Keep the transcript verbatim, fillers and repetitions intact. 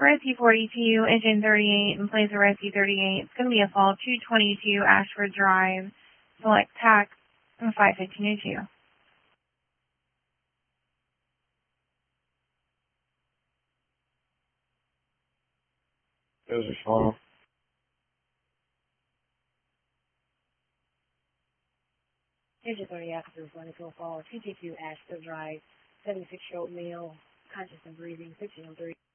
for S U forty-two, engine thirty-eight, and place of S U thirty-eight. It's going to be a fall two twenty-two Ashford Drive. Select tax five fifteen oh two. Those are fine. Engine thirty officers running to a fall two two two Ashford Drive. seventy-six-year-old male, conscious and breathing, fifteen oh three.